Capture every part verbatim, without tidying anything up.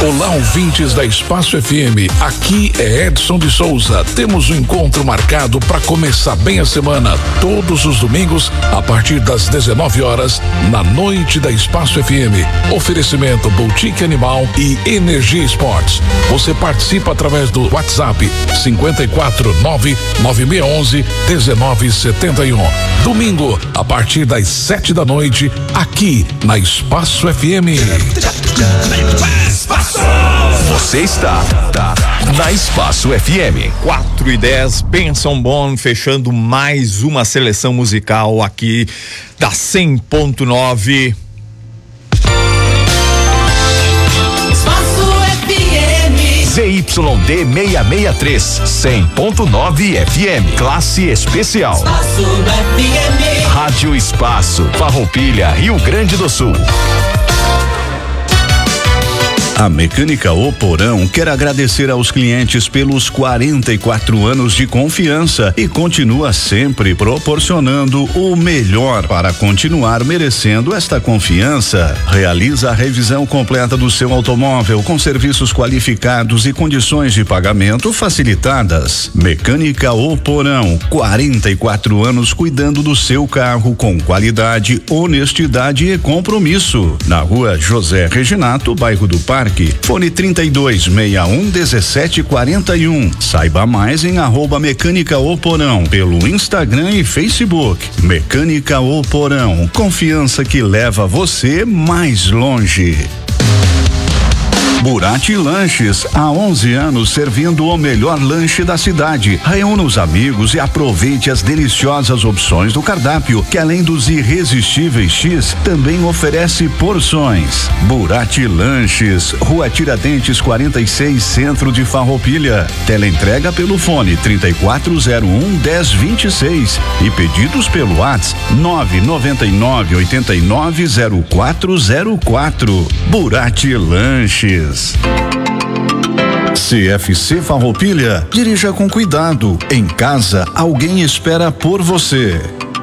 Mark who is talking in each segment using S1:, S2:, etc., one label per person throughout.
S1: Olá, ouvintes da Espaço F M. Aqui é Edson de Souza. Temos um encontro marcado para começar bem a semana, todos os domingos, a partir das dezenove horas, na noite da Espaço F M. Oferecimento Boutique Animal e Energia Esportes. Você participa através do WhatsApp cinquenta e quatro nove nove seis onze dezenove setenta e um. Domingo, a partir das sete da noite, aqui na Espaço F M.
S2: Você está tá, na Espaço F M.
S3: quatro e dez, Benson Boone fechando mais uma seleção musical aqui da cem ponto nove.
S2: Espaço F M. Z Y D seiscentos e sessenta e três, cem ponto nove F M. Classe especial. Espaço F M. Rádio Espaço, Farroupilha, Rio Grande do Sul.
S4: A Mecânica O Porão quer agradecer aos clientes pelos quarenta e quatro anos de confiança e continua sempre proporcionando o melhor para continuar merecendo esta confiança. Realiza a revisão completa do seu automóvel com serviços qualificados e condições de pagamento facilitadas. Mecânica O Porão, quarenta e quatro anos cuidando do seu carro com qualidade, honestidade e compromisso. Na rua José Reginato, bairro do Parque. Fone trinta e dois, sessenta e um, dezessete quarenta e um. Saiba mais em arroba Mecânica O Porão pelo Instagram e Facebook. Mecânica O Porão, confiança que leva você mais longe. Burati Lanches, há onze anos servindo o melhor lanche da cidade. Reúna os amigos e aproveite as deliciosas opções do cardápio, que além dos irresistíveis X, também oferece porções. Burati Lanches, Rua Tiradentes quarenta e seis, Centro de Farroupilha. Teleentrega pelo fone trinta e quatro zero um, dez vinte e seis e pedidos pelo WhatsApp nove nove nove, oito nove zero quatro zero quatro. Burati Lanches. C F C Farroupilha, dirija com cuidado. Em casa, alguém espera por você.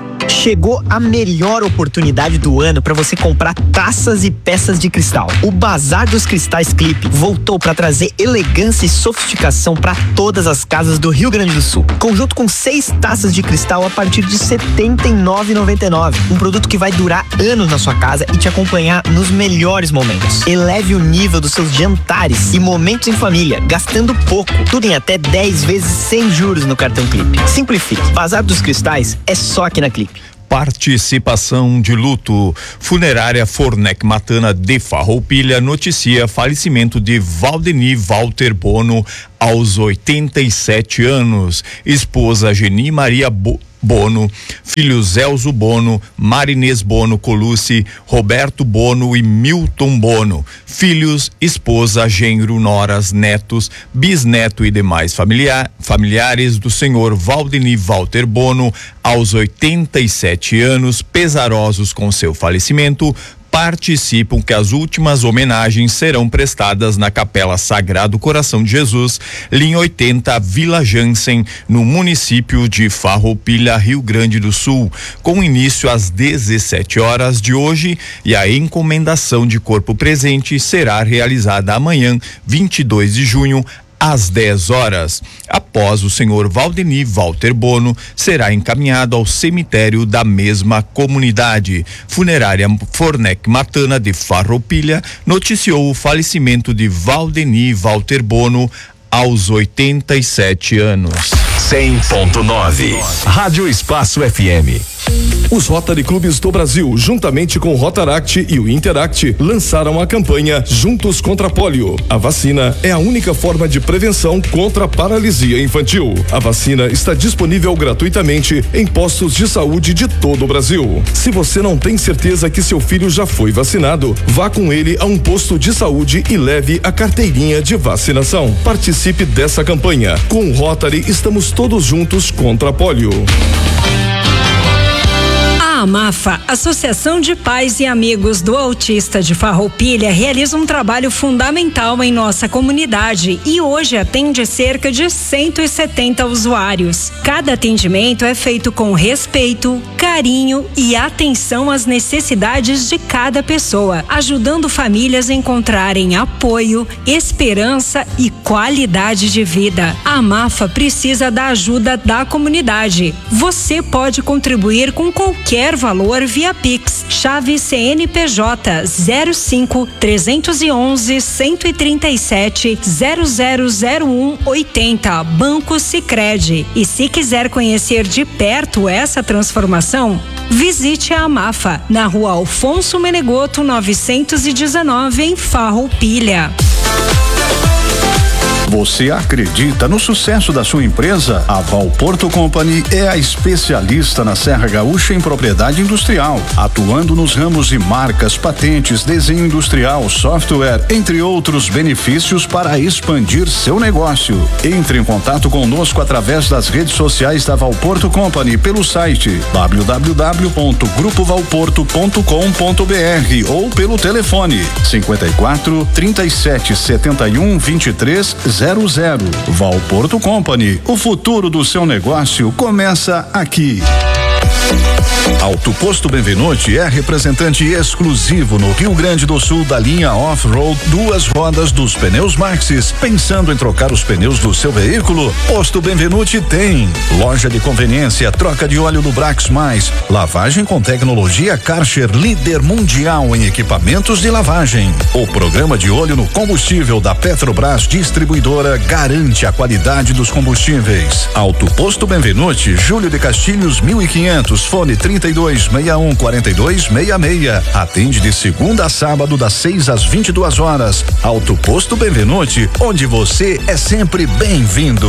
S5: Chegou a melhor oportunidade do ano para você comprar taças e peças de cristal. O Bazar dos Cristais Clipe voltou para trazer elegância e sofisticação para todas as casas do Rio Grande do Sul. Conjunto com seis taças de cristal a partir de setenta e nove reais e noventa e nove centavos. Um produto que vai durar anos na sua casa e te acompanhar nos melhores momentos. Eleve o nível dos seus jantares e momentos em família, gastando pouco. Tudo em até dez vezes sem juros no cartão Clipe. Simplifique. Bazar dos Cristais é só aqui na Clipe.
S3: Participação de luto. Funerária Fornec Matana de Farroupilha noticia falecimento de Valdeni Walter Bono aos oitenta e sete anos. Esposa Geni Maria Bo Bono, filhos Elzo Bono, Marinês Bono Colucci, Roberto Bono e Milton Bono, filhos, esposa, genro, noras, netos, bisneto e demais familiar, familiares do senhor Valdeni Walter Bono, aos oitenta e sete anos, pesarosos com seu falecimento, participam que as últimas homenagens serão prestadas na Capela Sagrado Coração de Jesus, linha oitenta, Vila Jansen, no município de Farroupilha, Rio Grande do Sul, com início às dezessete horas de hoje, e a encomendação de corpo presente será realizada amanhã, vinte e dois de junho, às dez horas. Após o senhor Valdeni Walter Bono, será encaminhado ao cemitério da mesma comunidade. Funerária Fornec Matana de Farroupilha noticiou o falecimento de Valdeni Walter Bono aos oitenta e sete anos.
S2: cem ponto nove Rádio Espaço F M.
S6: Os Rotary Clubes do Brasil, juntamente com o Rotaract e o Interact, lançaram a campanha Juntos contra a Polio. A vacina é a única forma de prevenção contra a paralisia infantil. A vacina está disponível gratuitamente em postos de saúde de todo o Brasil. Se você não tem certeza que seu filho já foi vacinado, vá com ele a um posto de saúde e leve a carteirinha de vacinação. Participe dessa campanha. Com o Rotary, estamos todos juntos contra a polio.
S7: A A AMAFA, Associação de Pais e Amigos do Autista de Farroupilha, realiza um trabalho fundamental em nossa comunidade e hoje atende cerca de cento e setenta usuários. Cada atendimento é feito com respeito, carinho e atenção às necessidades de cada pessoa, ajudando famílias a encontrarem apoio, esperança e qualidade de vida. A AMAFA precisa da ajuda da comunidade. Você pode contribuir com qualquer valor via Pix. Chave C N P J zero cinco, trezentos e onze, cento e trinta e sete, zero zero zero um, oitenta, Banco Sicredi. E se quiser conhecer de perto essa transformação, visite a AMAFA na Rua Alfonso Menegoto novecentos e dezenove, em Farroupilha.
S4: Você acredita no sucesso da sua empresa? A Valporto Company é a especialista na Serra Gaúcha em propriedade industrial, atuando nos ramos de marcas, patentes, desenho industrial, software, entre outros benefícios para expandir seu negócio. Entre em contato conosco através das redes sociais da Valporto Company pelo site w w w ponto grupo valporto ponto com ponto b r ou pelo telefone cinquenta e quatro, trinta e sete, setenta e um, vinte e três, zero zero. Valporto Company, o futuro do seu negócio começa aqui. Auto Posto Benvenuti é representante exclusivo no Rio Grande do Sul da linha Off-Road duas rodas dos pneus Maxxis. Pensando em trocar os pneus do seu veículo? Posto Benvenuti tem loja de conveniência, troca de óleo do Brax Mais, lavagem com tecnologia Karcher, líder mundial em equipamentos de lavagem. O programa de olho no combustível da Petrobras Distribuidora garante a qualidade dos combustíveis. Auto Posto Benvenuti, Júlio de Castilhos mil e quinhentos, fone trinta e dois, sessenta e um, quarenta e dois, sessenta e seis. Atende de segunda a sábado das seis às vinte e duas horas. Auto Posto Benvenuti, onde você é sempre bem-vindo.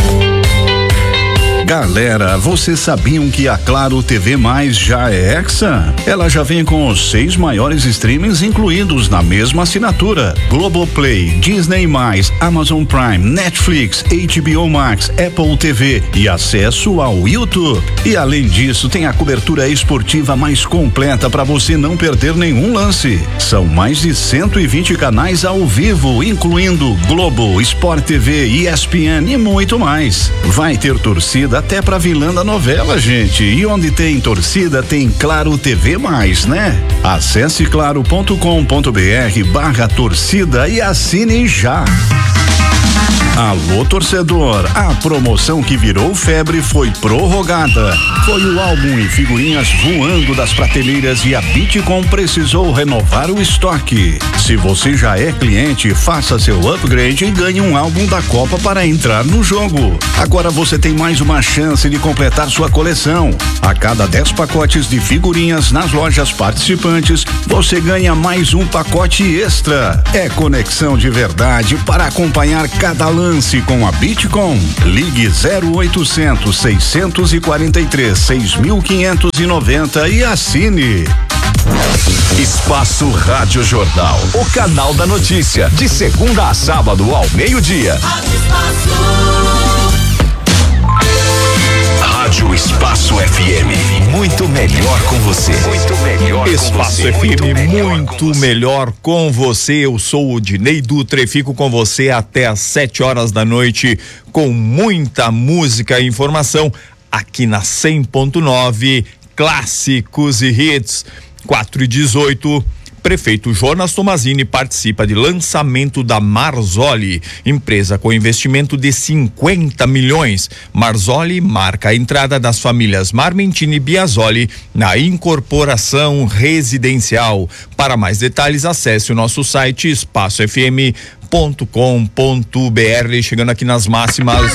S4: Galera, vocês sabiam que a Claro T V Mais já é Hexa? Ela já vem com os seis maiores streamings incluídos na mesma assinatura: Globoplay, Disney mais, Amazon Prime, Netflix, H B O Max, Apple T V e acesso ao YouTube. E além disso, tem a cobertura esportiva mais completa para você não perder nenhum lance. São mais de cento e vinte canais ao vivo, incluindo Globo, Sport T V, E S P N e muito mais. Vai ter torcida até pra vilã da novela, gente. E onde tem torcida tem Claro T V mais, né? Acesse claro ponto com ponto b r barra torcida e assine já. Alô, torcedor, a promoção que virou febre foi prorrogada. Foi o álbum e figurinhas voando das prateleiras e a Bitcom precisou renovar o estoque. Se você já é cliente, faça seu upgrade e ganhe um álbum da Copa para entrar no jogo. Agora você tem mais uma chance de completar sua coleção. A cada dez pacotes de figurinhas nas lojas participantes, você ganha mais um pacote extra. É conexão de verdade para acompanhar cada lance com a Bitcom. Ligue zero oitocentos, seiscentos e quarenta e três, seis mil quinhentos e noventa e assine.
S2: Espaço Rádio Jornal, o canal da notícia, de segunda a sábado ao meio-dia. Rádio Espaço F M, muito melhor com você. Muito melhor
S3: Espaço
S2: com você.
S3: F M,
S2: muito melhor,
S3: muito
S2: com, você.
S3: melhor com você. Eu sou o Dinei Dutra e fico com você até às sete horas da noite com muita música e informação aqui na cem ponto nove, clássicos e hits. quatro e dezoito. Prefeito Jonas Tomazini participa de lançamento da Marzoli, empresa com investimento de cinquenta milhões. Marzoli marca a entrada das famílias Marmentini e Biasoli na incorporação residencial. Para mais detalhes, acesse o nosso site espaço f m ponto com ponto b r. Chegando aqui nas máximas.